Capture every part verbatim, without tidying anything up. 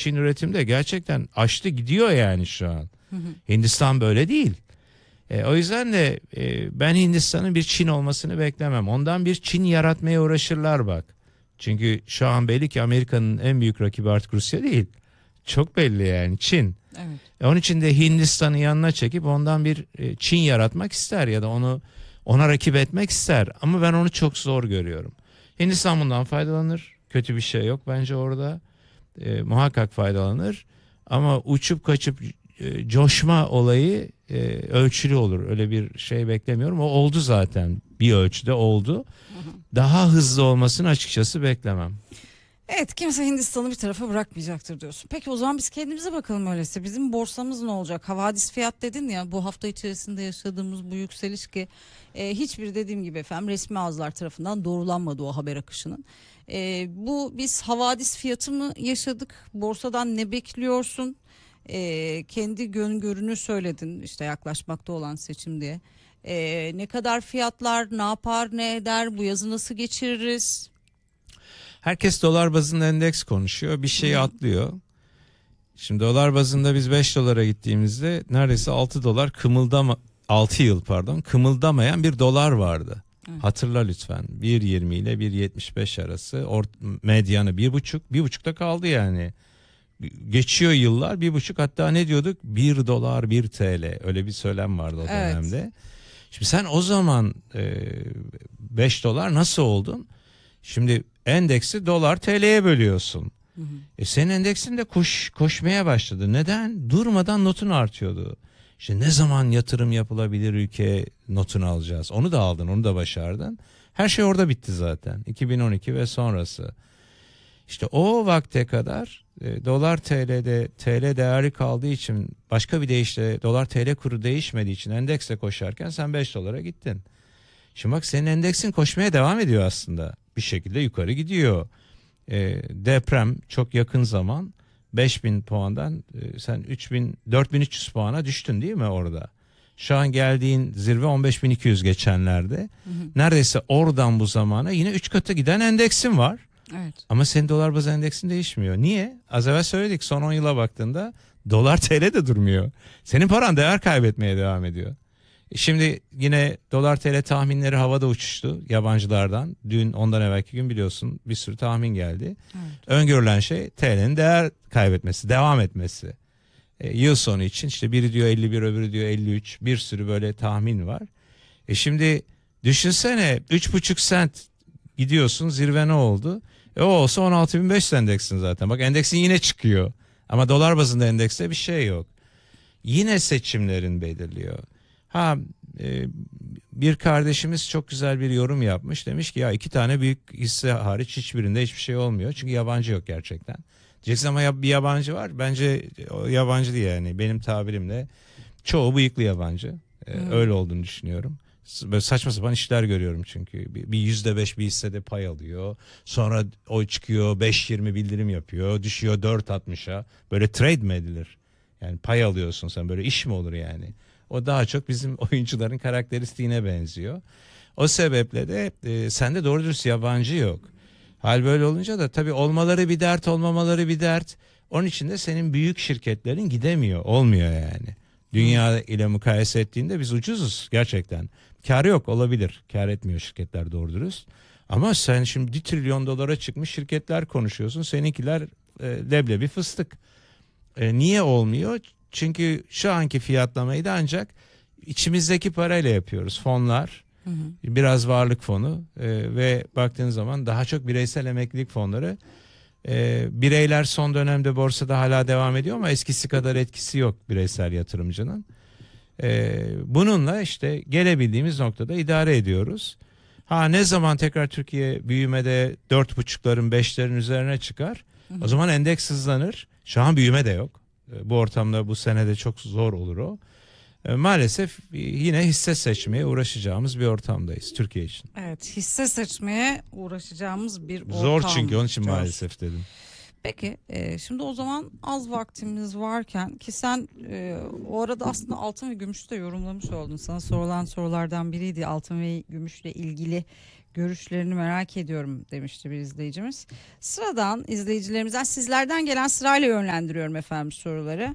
Çin üretimde gerçekten aştı gidiyor yani şu an. Hı hı. Hindistan böyle değil. E, o yüzden de e, ben Hindistan'ın bir Çin olmasını beklemem. Ondan bir Çin yaratmaya uğraşırlar bak. Çünkü şu an belli ki Amerika'nın en büyük rakibi artık Rusya değil. Çok belli yani Çin. Evet. E, onun için de Hindistan'ı yanına çekip ondan bir e, Çin yaratmak ister ya da onu ona rakip etmek ister. Ama ben onu çok zor görüyorum. Hindistan bundan faydalanır. Kötü bir şey yok bence orada. E, muhakkak faydalanır. Ama uçup kaçıp e, coşma olayı e, ölçülü olur. Öyle bir şey beklemiyorum. O oldu zaten. Bir ölçüde oldu. Daha hızlı olmasını açıkçası beklemem. Evet, kimse Hindistan'ı bir tarafa bırakmayacaktır diyorsun. Peki o zaman biz kendimize bakalım öyleyse. Bizim borsamız ne olacak? Havadis fiyat dedin ya, bu hafta içerisinde yaşadığımız bu yükseliş ki e, hiçbir dediğim gibi efendim resmi ağızlar tarafından doğrulanmadı o haber akışının. E, bu biz havadis fiyatı mı yaşadık? Borsadan ne bekliyorsun? E, kendi öngörünü söyledin işte yaklaşmakta olan seçim diye. E, ne kadar fiyatlar, ne yapar, ne eder, bu yazı nasıl geçiririz? Herkes dolar bazında endeks konuşuyor. Bir şeyi atlıyor. Şimdi dolar bazında biz beş dolara gittiğimizde neredeyse altı dolar kımıldama altı yıl pardon kımıldamayan bir dolar vardı. Evet. Hatırla lütfen. bir yirmi ile bir yetmiş beş arası ort- medyanı bir buçuk, bir buçukta kaldı yani. Geçiyor yıllar bir buçuk, hatta ne diyorduk? bir dolar bir T L, öyle bir söylem vardı o Evet. dönemde. Şimdi sen o zaman e, beş dolar nasıl oldun? Şimdi endeksi dolar T L'ye bölüyorsun. Hı hı. E senin endeksin de koş, koşmaya başladı. Neden? Durmadan notun artıyordu. İşte ne zaman yatırım yapılabilir ülke notunu alacağız. Onu da aldın, onu da başardın. Her şey orada bitti zaten. iki bin on iki ve sonrası. İşte o vakte kadar e, dolar T L'de T L değeri kaldığı için, başka bir deyişle dolar T L kuru değişmediği için endekse koşarken sen beş dolara gittin. Şimdi bak, senin endeksin koşmaya devam ediyor aslında. Bir şekilde yukarı gidiyor. E, deprem çok yakın zaman beş bin puandan e, sen üç bin dört bin üç yüz puana düştün değil mi orada? Şu an geldiğin zirve on beş bin iki yüz geçenlerde. Hı hı. Neredeyse oradan bu zamana yine üç katı giden endeksin var. Evet. Ama senin dolar bazı endeksin değişmiyor. Niye? Az evvel söyledik, son on yıla baktığında dolar T L de durmuyor. Senin paran değer kaybetmeye devam ediyor. Şimdi yine dolar T L tahminleri havada uçuştu yabancılardan. Dün, ondan evvelki gün biliyorsun bir sürü tahmin geldi. Evet. Öngörülen şey T L'nin değer kaybetmesi, devam etmesi. E, yıl sonu için işte biri diyor elli bir, öbürü diyor elli üç, bir sürü böyle tahmin var. E şimdi düşünsene, üç buçuk sent gidiyorsun, zirve ne oldu? E o olsa on altı bin beş yüz endeksin zaten. Bak, endeksin yine çıkıyor. Ama dolar bazında endekste bir şey yok. Yine seçimlerin belirliyor. Ha e, bir kardeşimiz çok güzel bir yorum yapmış. Demiş ki ya iki tane büyük hisse hariç hiçbirinde hiçbir şey olmuyor. Çünkü yabancı yok gerçekten. Diyeceksin ama ya, bir yabancı var. Bence o yabancı değil yani, benim tabirimle. Çoğu bıyıklı yabancı. E, hmm. Öyle olduğunu düşünüyorum. Böyle saçma sapan işler görüyorum çünkü. Bir yüzde beş bir hissede pay alıyor. Sonra o çıkıyor beş yirmi bildirim yapıyor. Düşüyor dört altmışa. Böyle trade mi edilir? Yani pay alıyorsun sen, böyle iş mi olur yani? O daha çok bizim oyuncuların karakteristiğine benziyor. O sebeple de e, sende doğru dürüst yabancı yok. Hal böyle olunca da tabii olmaları bir dert, olmamaları bir dert. Onun için de senin büyük şirketlerin gidemiyor. Olmuyor yani. Dünya ile mukayese ettiğinde biz ucuzuz gerçekten. Kârı yok, olabilir. Kâr etmiyor şirketler doğru dürüst. Ama sen şimdi bir trilyon dolara çıkmış şirketler konuşuyorsun. Seninkiler e, leblebi fıstık. E, niye olmuyor? Çünkü şu anki fiyatlamayı da ancak içimizdeki parayla yapıyoruz. Fonlar, hı hı. biraz varlık fonu e, ve baktığın zaman daha çok bireysel emeklilik fonları. E, bireyler son dönemde borsada hala devam ediyor ama eskisi kadar etkisi yok bireysel yatırımcının. E, bununla işte gelebildiğimiz noktada idare ediyoruz. Ha, ne zaman tekrar Türkiye büyümede dört buçukların beşlerin üzerine çıkar, hı hı. o zaman endeks hızlanır. Şu an büyüme de yok. Bu ortamda bu senede çok zor olur o. E, maalesef yine hisse seçmeye uğraşacağımız bir ortamdayız Türkiye için. Evet, hisse seçmeye uğraşacağımız bir ortam. Zor çünkü, onun için maalesef dedim. Peki e, şimdi o zaman az vaktimiz varken ki sen e, o arada aslında altın ve gümüşü de yorumlamış oldun. Sana sorulan sorulardan biriydi altın ve gümüşle ilgili görüşlerini merak ediyorum demişti bir izleyicimiz. Sıradan izleyicilerimizden, sizlerden gelen sırayla yönlendiriyorum efendim soruları.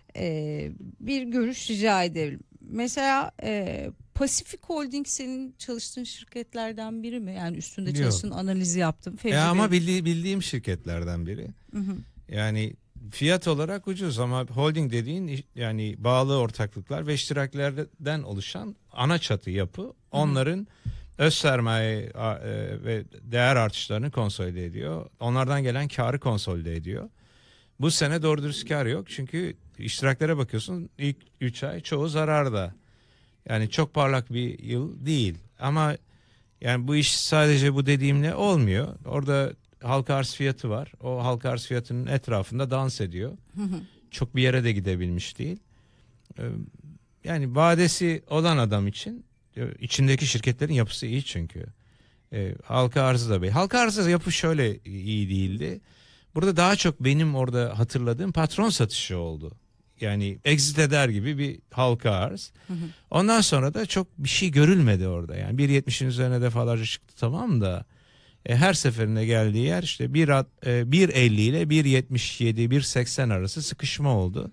Ee, bir görüş rica edelim. Mesela e, Pacific Holding senin çalıştığın şirketlerden biri mi? Yani üstünde Yok. çalıştığın, analizi yaptım. Fevzi E ama Bey. bildiği, bildiğim şirketlerden biri. Hı hı. Yani fiyat olarak ucuz ama holding dediğin yani bağlı ortaklıklar ve iştiraklerden oluşan ana çatı yapı onların öz sermaye a- e, ve değer artışlarını konsolide ediyor. Onlardan gelen karı konsolide ediyor. Bu sene doğru dürüst kar yok çünkü iştiraklere bakıyorsun ilk üç ay çoğu zararda. Yani çok parlak bir yıl değil ama yani bu iş sadece bu dediğimle olmuyor. Orada halka arz fiyatı var. O halka arz fiyatının etrafında dans ediyor. Hı hı. Çok bir yere de gidebilmiş değil. Ee, Yani vadesi olan adam için e, içindeki şirketlerin yapısı iyi çünkü. Ee, halka arzı da belli. Halka arzı yapı şöyle iyi değildi. Burada daha çok benim orada hatırladığım patron satışı oldu. Yani exit eder gibi bir halka arz. Hı hı. Ondan sonra da çok bir şey görülmedi orada. Yani bir yetmişin üzerine defalarca çıktı tamam da e, her seferinde geldiği yer işte bir e, bir elli ile bir yetmiş yedi bir seksen arası sıkışma oldu.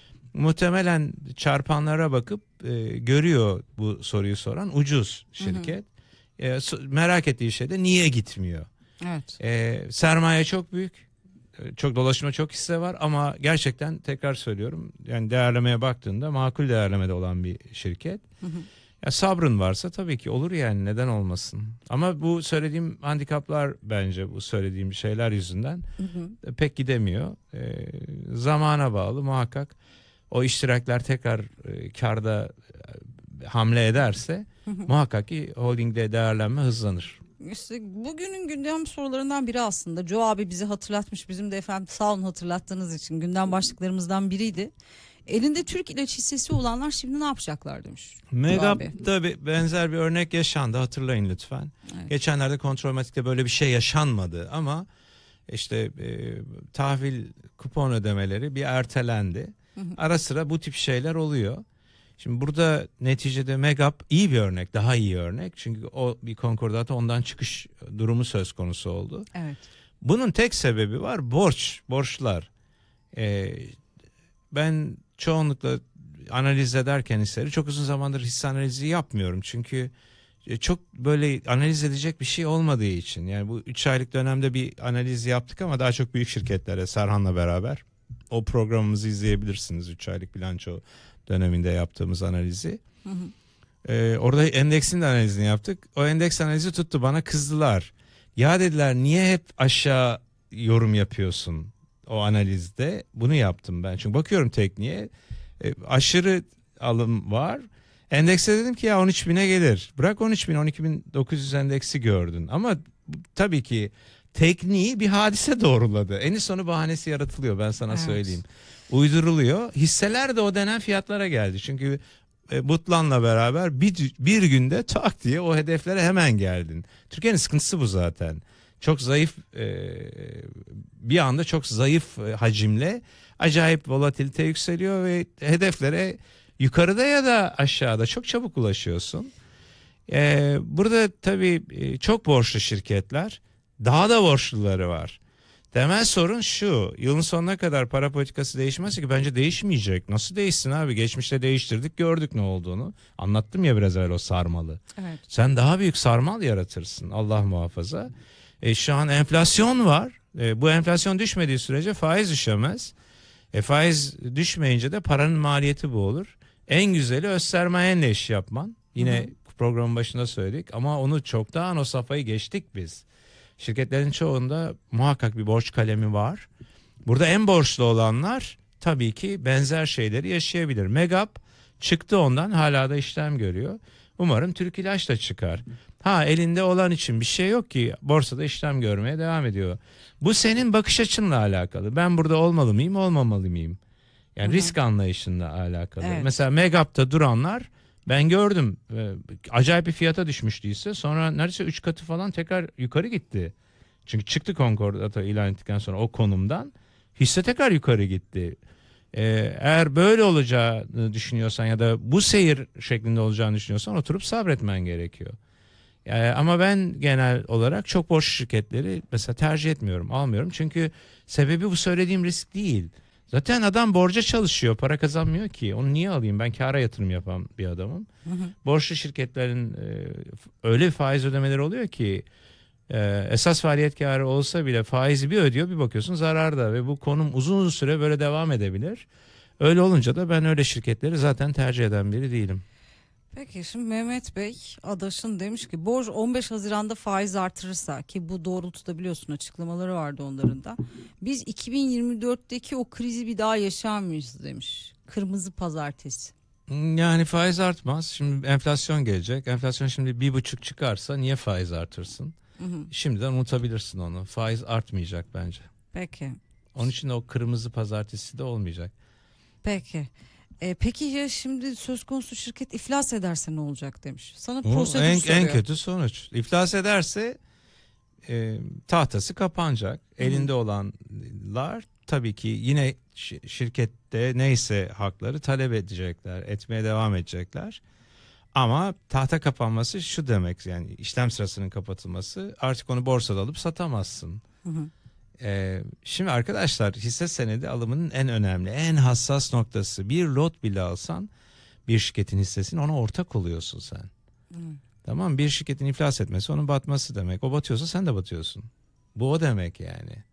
Muhtemelen çarpanlara bakıp e, görüyor bu soruyu soran ucuz şirket. E, so- merak ettiği şey de niye gitmiyor? Evet. E, sermaye çok büyük. E, Çok dolaşma çok hisse var ama gerçekten tekrar söylüyorum yani değerlemeye baktığında makul değerlemede olan bir şirket. Hı hı. Ya sabrın varsa tabii ki olur yani neden olmasın. Ama bu söylediğim handikaplar bence bu söylediğim şeyler yüzünden Hı hı. e, pek gidemiyor. E, zamana bağlı muhakkak o iştirakler tekrar e, karda e, hamle ederse Hı hı. muhakkak ki holdingde değerlenme hızlanır. İşte bugünün gündem sorularından biri aslında. Joe abi bizi hatırlatmış. Bizim de efendim sağ olun hatırlattığınız için. Gündem başlıklarımızdan biriydi. Elinde Türk ilaç hissesi olanlar şimdi ne yapacaklar demiş. Joe abi. Megap'ta bir benzer bir örnek yaşandı hatırlayın lütfen. Evet. Geçenlerde Kontrolmatik'te böyle bir şey yaşanmadı ama işte e, tahvil kupon ödemeleri bir ertelendi. Hı hı. Ara sıra bu tip şeyler oluyor. Şimdi burada neticede Megap iyi bir örnek, daha iyi örnek. Çünkü o bir konkordata ondan çıkış durumu söz konusu oldu. Evet. Bunun tek sebebi var borç, borçlar. Ee, ben çoğunlukla analiz ederken hisleri çok uzun zamandır hisse analizi yapmıyorum. Çünkü e, çok böyle analiz edecek bir şey olmadığı için. Yani bu üç aylık dönemde bir analiz yaptık ama daha çok büyük şirketlere Serhan'la beraber. O programımızı izleyebilirsiniz üç aylık bilanço döneminde yaptığımız analizi. Hı hı. Ee, orada endeksin de analizini yaptık. O endeks analizi tuttu bana kızdılar. Ya dediler niye hep aşağı yorum yapıyorsun o analizde? Bunu yaptım ben. Çünkü bakıyorum tekniğe e, aşırı alım var. Endekse dedim ki ya on üç bine gelir. Bırak on üç bin on iki bin dokuz yüz endeksi gördün. Ama tabii ki tekniği bir hadise doğruladı. En sonu bahanesi yaratılıyor ben sana Evet. söyleyeyim. Uyduruluyor. Hisseler de o denen fiyatlara geldi. Çünkü e, Butlan'la beraber bir, bir günde tak diye o hedeflere hemen geldin. Türkiye'nin sıkıntısı bu zaten. Çok zayıf e, bir anda çok zayıf e, hacimle acayip volatilite yükseliyor ve hedeflere yukarıda ya da aşağıda çok çabuk ulaşıyorsun. E, burada tabii e, çok borçlu şirketler daha da borçluları var. Temel sorun şu, yılın sonuna kadar para politikası değişmezse ki bence değişmeyecek. Nasıl değişsin abi? Geçmişte değiştirdik, gördük ne olduğunu. Anlattım ya biraz evvel o sarmalı. Evet. Sen daha büyük sarmal yaratırsın Allah muhafaza. E, şu an enflasyon var. E, bu enflasyon düşmediği sürece faiz düşemez. E, faiz düşmeyince de paranın maliyeti bu olur. En güzeli öz sermayenle iş yapman. Yine Hı hı. programın başında söyledik ama onu çoktan o safhayı geçtik biz. Şirketlerin çoğunda muhakkak bir borç kalemi var. Burada en borçlu olanlar tabii ki benzer şeyleri yaşayabilir. Megap çıktı ondan hala da işlem görüyor. Umarım Türk İlaç da çıkar. Ha elinde olan için bir şey yok ki borsada işlem görmeye devam ediyor. Bu senin bakış açınla alakalı. Ben burada olmalı mıyım olmamalı mıyım? Yani Hı hı. risk anlayışınla alakalı. Evet. Mesela Megap'ta duranlar ben gördüm e, acayip bir fiyata düşmüştüyse sonra neredeyse üç katı falan tekrar yukarı gitti. Çünkü çıktı Concordata ilan ettikten sonra o konumdan hisse tekrar yukarı gitti. E, eğer böyle olacağını düşünüyorsan ya da bu seyir şeklinde olacağını düşünüyorsan oturup sabretmen gerekiyor. Ee, ama ben genel olarak çok borçlu şirketleri mesela tercih etmiyorum, almıyorum. Çünkü sebebi bu söylediğim risk değil. Zaten adam borca çalışıyor, para kazanmıyor ki. Onu niye alayım? Ben kâra yatırım yapan bir adamım. Hı hı. Borçlu şirketlerin e, öyle bir faiz ödemeleri oluyor ki e, esas faaliyet kârı olsa bile faizi bir ödüyor, bir bakıyorsun zararda ve bu konum uzun uzun süre böyle devam edebilir. Öyle olunca da ben öyle şirketleri zaten tercih eden biri değilim. Peki şimdi Mehmet Bey Adaş'ın demiş ki borç on beş Haziran'da faiz artırırsa, ki bu doğrultuda biliyorsun açıklamaları vardı onların da, biz iki bin yirmi dörtteki o krizi bir daha yaşar mıyız demiş. Kırmızı pazartesi. Yani faiz artmaz. Şimdi enflasyon gelecek. Enflasyon şimdi bir buçuk çıkarsa niye faiz artırsın? Hı hı. Şimdiden unutabilirsin onu. Faiz artmayacak bence. Peki. Onun için de o kırmızı pazartesi de olmayacak. Peki. E, peki ya şimdi söz konusu şirket iflas ederse ne olacak demiş. Sana O prosedür en, soruyor. en kötü sonuç. İflas ederse e, tahtası kapanacak. Hı hı. Elinde olanlar tabii ki yine şi- şirkette neyse hakları talep edecekler. Etmeye devam edecekler. Ama tahta kapanması şu demek, yani işlem sırasının kapatılması, artık onu borsada alıp satamazsın. Hı hı. Ee, şimdi arkadaşlar, hisse senedi alımının en önemli, en hassas noktası, bir lot bile alsan bir şirketin hissesini, ona ortak oluyorsun sen. Hı. Tamam, bir şirketin iflas etmesi onun batması demek. O batıyorsa sen de batıyorsun. Bu o demek yani.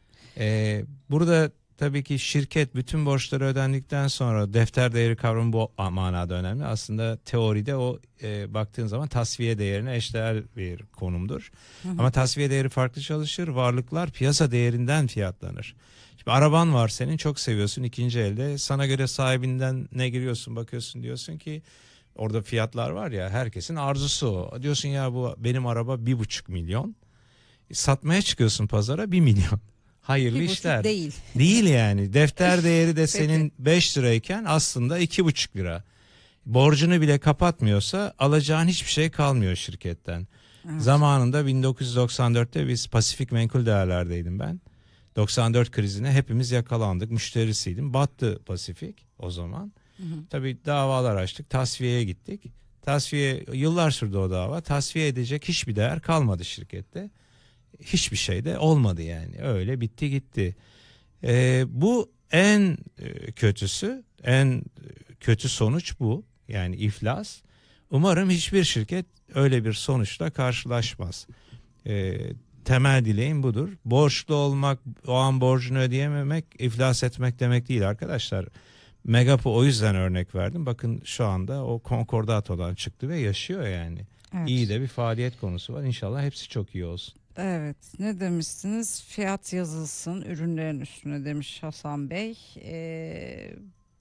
Ee, burada tabii ki şirket bütün borçları ödendikten sonra defter değeri kavramı bu manada önemli. Aslında teoride o e, baktığın zaman tasfiye değerine eşdeğer bir konumdur. Hı hı. Ama tasfiye değeri farklı çalışır. Varlıklar piyasa değerinden fiyatlanır. Şimdi araban var senin, çok seviyorsun, ikinci elde. Sana göre sahibinden ne giriyorsun, bakıyorsun, diyorsun ki orada fiyatlar var ya, herkesin arzusu o. Diyorsun ya bu benim araba bir buçuk milyon. Satmaya çıkıyorsun pazara bir milyon. Hayırlı Bir buçuk işler. değil. Değil yani. Defter değeri de Peki. senin beş lirayken aslında iki buçuk lira. Borcunu bile kapatmıyorsa alacağın hiçbir şey kalmıyor şirketten. Evet. Zamanında bin dokuz yüz doksan dörtte biz Pasifik Menkul Değerler'deydim ben. doksan dört krizine hepimiz yakalandık. Müşterisiydim. Battı Pasifik o zaman. Hı hı. Tabii davalar açtık. Tasfiyeye gittik. Tasfiye yıllar sürdü o dava. Tasfiye edecek hiçbir değer kalmadı şirkette. Hiçbir şey de olmadı yani. Öyle bitti gitti. Ee, bu en e, kötüsü, en e, kötü sonuç bu. Yani iflas. Umarım hiçbir şirket öyle bir sonuçla karşılaşmaz. Ee, temel dileğim budur. Borçlu olmak, o an borcunu ödeyememek, iflas etmek demek değil arkadaşlar. Megap'ı o yüzden örnek verdim. Bakın şu anda o Concordato'dan çıktı ve yaşıyor yani. Evet. İyi de bir faaliyet konusu var. İnşallah hepsi çok iyi olsun. Evet, ne demişsiniz? Fiyat yazılsın ürünlerin üstüne demiş Hasan Bey. Ee,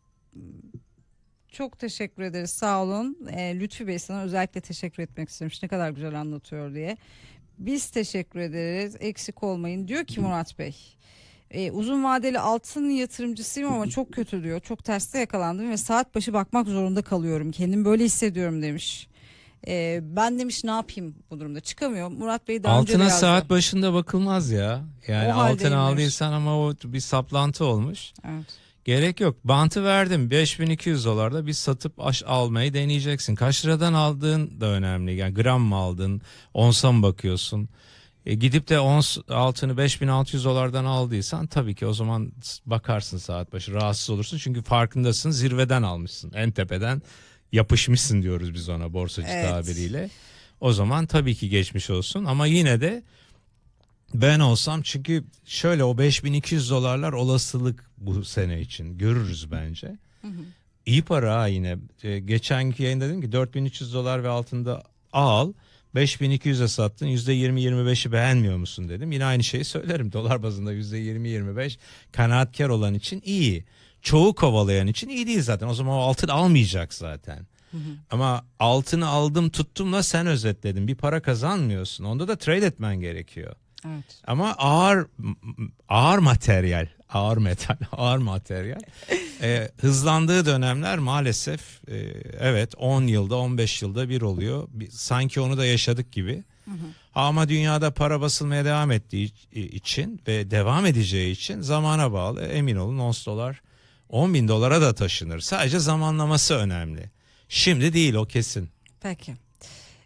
çok teşekkür ederiz, sağ olun. Ee, Lütfi Bey sana özellikle teşekkür etmek istemiş, ne kadar güzel anlatıyor diye. Biz teşekkür ederiz, eksik olmayın diyor ki Murat Bey. Ee, uzun vadeli altın yatırımcısıyım ama çok kötü diyor. Çok terste yakalandım ve saat başı bakmak zorunda kalıyorum. Kendimi böyle hissediyorum demiş. Ee, ben demiş ne yapayım bu durumda, çıkamıyor. Murat Bey daha önce de Altına yazdı. saat başında bakılmaz ya. Yani O altın haldeymiş. aldıysan ama o bir saplantı olmuş. Evet. Gerek yok. Bantı verdim. beş bin iki yüz dolarda bir satıp aş almayı deneyeceksin. Kaç liradan aldığın da önemli. Yani gram mı aldın? Onsa mı bakıyorsun? E, gidip de ons altını beş bin altı yüz dolardan aldıysan tabii ki o zaman bakarsın saat başı. Rahatsız olursun çünkü farkındasın. Zirveden almışsın. En tepeden yapışmışsın diyoruz biz ona borsacı Evet. tabiriyle. O zaman tabii ki geçmiş olsun ama yine de ben olsam, çünkü şöyle, o beş bin iki yüz dolarlar olasılık bu sene için görürüz bence. Hı hı. İyi para ha yine. E, geçenki yayında dedim ki dört bin üç yüz dolar ve altında al. beş bin iki yüze sattın, yüzde yirmi yirmi beşi beğenmiyor musun dedim. Yine aynı şeyi söylerim. Dolar bazında yüzde yirmi yirmi beş kanaatkar olan için iyi. Çoğu kovalayan için iyi değil zaten. O zaman o altın almayacak zaten. Hı hı. Ama altını aldım tuttumla sen özetledin. Bir para kazanmıyorsun. Onda da trade etmen gerekiyor. Evet. Ama ağır ağır materyal, ağır metal, ağır materyal e, hızlandığı dönemler maalesef e, evet on yılda on beş yılda bir oluyor. Bir, sanki onu da yaşadık gibi. Hı hı. Ama dünyada para basılmaya devam ettiği için ve devam edeceği için zamana bağlı. Emin olun ons dolar on bin dolara da taşınır. Sadece zamanlaması önemli. Şimdi değil, o kesin. Peki.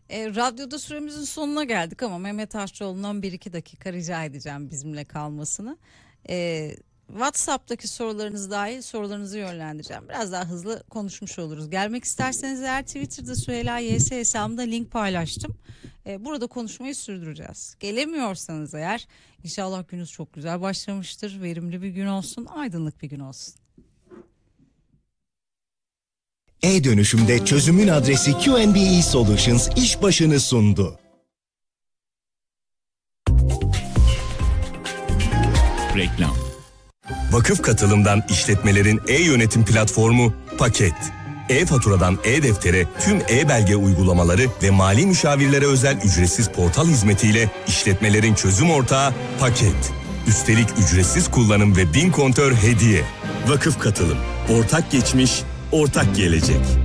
E, radyoda süremizin sonuna geldik ama Mehmet Aşçıoğlu'ndan bir iki dakika rica edeceğim bizimle kalmasını. E, WhatsApp'taki sorularınız dahil sorularınızı yönlendireceğim. Biraz daha hızlı konuşmuş oluruz. Gelmek isterseniz eğer Twitter'da Süheyla Y S hesabımda link paylaştım. E, burada konuşmayı sürdüreceğiz. Gelemiyorsanız eğer inşallah gününüz çok güzel başlamıştır. Verimli bir gün olsun, aydınlık bir gün olsun. E-dönüşümde çözümün adresi Q N B E Solutions iş başını sundu. Reklam. Vakıf Katılım'dan işletmelerin e-yönetim platformu Paket. E-faturadan e-deftere tüm e-belge uygulamaları ve mali müşavirlere özel ücretsiz portal hizmetiyle işletmelerin çözüm ortağı Paket. Üstelik ücretsiz kullanım ve bin kontör hediye. Vakıf Katılım. Ortak geçmiş, ortak gelecek.